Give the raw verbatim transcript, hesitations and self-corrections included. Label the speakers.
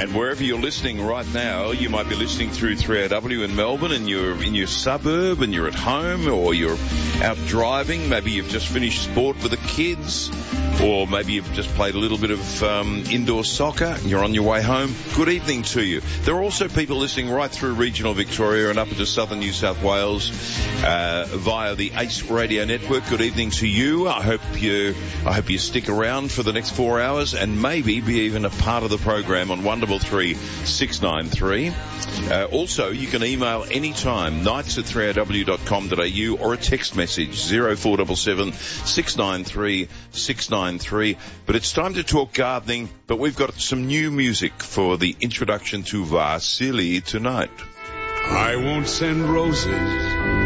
Speaker 1: And wherever you're listening right now, you might be listening through three R W in Melbourne, and you're in your suburb and you're at home, or you're out driving. Maybe you've just finished sport with the kids, or maybe you've just played a little bit of um, indoor soccer and you're on your way home. Good evening to you. There are also people listening right through regional Victoria and up into southern New South Wales uh, via the ACE Radio Network. Good evening to you. I hope you I hope you stick around for the next four hours and maybe be even a part of the program on one double three six nine three. Uh, also, you can email anytime, nights at three r w dot com dot a u, or a text message, zero four seven seven six nine three six nine three. But it's time to talk gardening, but we've got some new music for the introduction to Vasily tonight.
Speaker 2: I won't send roses